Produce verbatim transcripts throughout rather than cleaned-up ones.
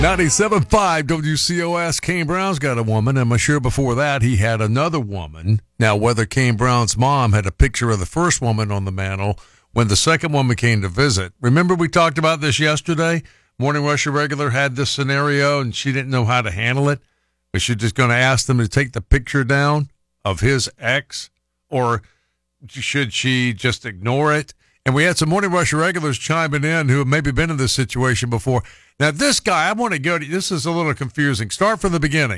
ninety-seven point five W C O S. Kane Brown's got a woman, and I'm sure before that he had another woman. Now, whether Kane Brown's mom had a picture of the first woman on the mantle when the second woman came to visit. Remember we talked about this yesterday? Morning Rush Irregular had this scenario, and she didn't know how to handle it. Was she just going to ask them to take the picture down of his ex, or should she just ignore it? And we had some Morning Rush Irregulars chiming in who have maybe been in this situation before. Now, this guy, I want to go to, this is a little confusing. Start from the beginning.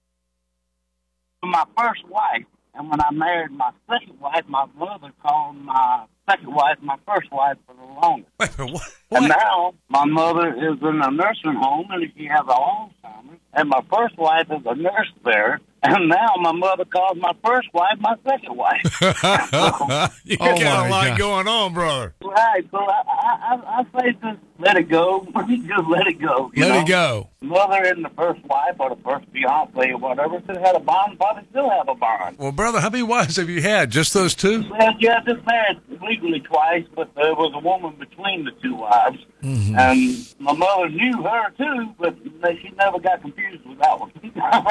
My first wife, and when I married my second wife, my mother called my second wife my first wife for the longest. Wait, what? And now my mother is in a nursing home, and she has Alzheimer's, and my first wife is a nurse there. And now my mother calls my first wife my second wife. You Oh, got a my lot gosh. going on, brother. Right, so I, I, I say just let it go. Just let it go. You Let know? it go. Mother and the first wife or the first fiance or whatever still had a bond, probably still have a bond. Well, brother, how many wives have you had? Just those two? Well, yeah, just married legally twice, but there was a woman between the two wives. Mm-hmm. And my mother knew her, too, but she never got confused with that one.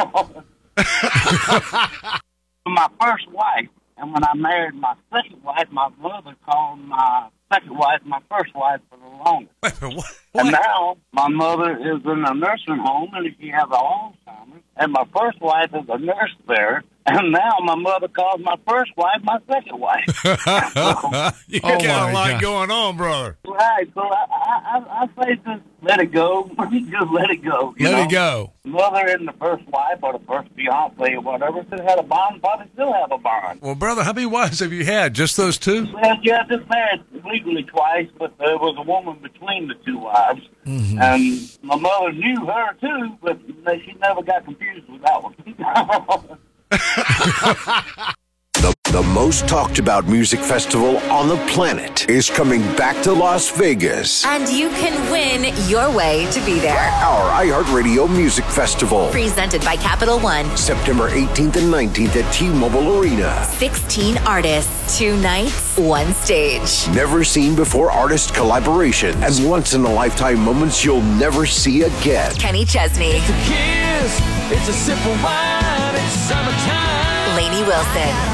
My first wife, and when I married my second wife, my mother called my second wife my first wife for the longest. Wait, what? And What? now my mother is in a nursing home, and she has Alzheimer's, and my first wife is a nurse there. And now my mother calls my first wife my second wife. You Oh, got a my lot gosh. going on, brother. Right, so I, I, I I say just let it go. Just let it go. You Let know? it go. Mother and the first wife or the first fiance or whatever still had a bond, probably still have a bond. Well, brother, how many wives have you had? Just those two? Well, yeah, just married legally twice, but there was a woman between the two wives. Mm-hmm. And my mother knew her, too, but she never got confused with that one. The, the most talked about music festival on the planet is coming back to Las Vegas. And you can win your way to be there. Our iHeartRadio Music Festival. Presented by Capital One. September eighteenth and nineteenth at T-Mobile Arena. sixteen artists, two nights, one stage. Never seen before artist collaborations and once-in-a-lifetime moments you'll never see again. Kenny Chesney, Kiss, it's a sip of wine, it's summertime. Lainey Wilson,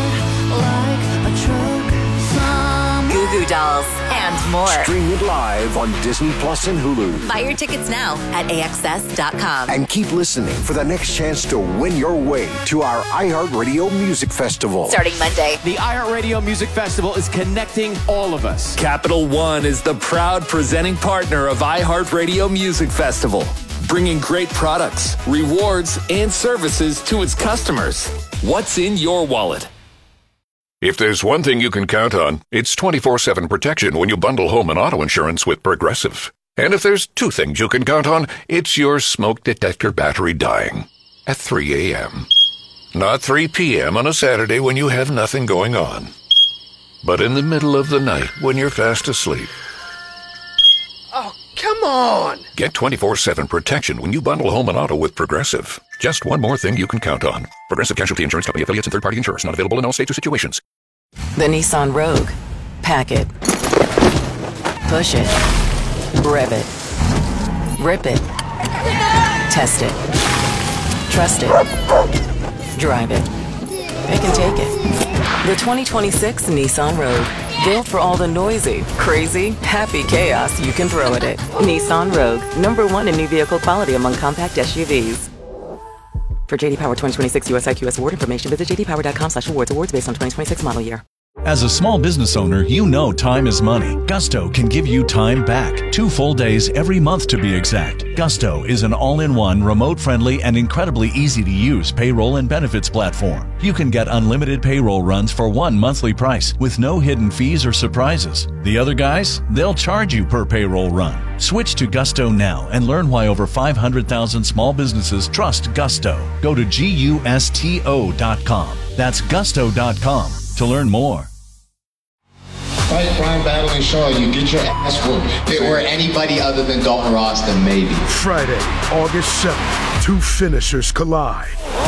Goo Goo Dolls, and more. Stream it live on Disney Plus and Hulu. Buy your tickets now at A X S dot com. And keep listening for the next chance to win your way to our iHeartRadio Music Festival. Starting Monday. The iHeartRadio Music Festival is connecting all of us. Capital One is the proud presenting partner of iHeartRadio Music Festival, bringing great products, rewards, and services to its customers. What's in your wallet? If there's one thing you can count on, it's twenty-four seven protection when you bundle home and auto insurance with Progressive. And if there's two things you can count on, it's your smoke detector battery dying at three a.m. Not three p.m. on a Saturday when you have nothing going on, but in the middle of the night when you're fast asleep. Oh, come on! Get twenty-four seven protection when you bundle home and auto with Progressive. Just one more thing you can count on. Progressive Casualty Insurance Company affiliates and third-party insurers. Not available in all states or situations. The Nissan Rogue. Pack it. Push it. Rev it. Rip it. Test it. Trust it. Drive it. It can take it. The twenty twenty-six Nissan Rogue. Built for all the noisy, crazy, happy chaos you can throw at it. Nissan Rogue. Number one in new vehicle quality among compact S U Vs. For J D Power twenty twenty-six U S I Q S award information, visit j d power dot com slash awards. Awards based on twenty twenty-six model year. As a small business owner, you know time is money. Gusto can give you time back. Two full days every month to be exact. Gusto is an all-in-one, remote-friendly, and incredibly easy-to-use payroll and benefits platform. You can get unlimited payroll runs for one monthly price with no hidden fees or surprises. The other guys, they'll charge you per payroll run. Switch to Gusto now and learn why over five hundred thousand small businesses trust Gusto. Go to gusto dot com. That's gusto dot com to learn more. Fight Brian Battling Shaw, you get your ass whooped. If it were anybody other than Dalton Ross, then maybe. Friday, August seventh, two finishers collide.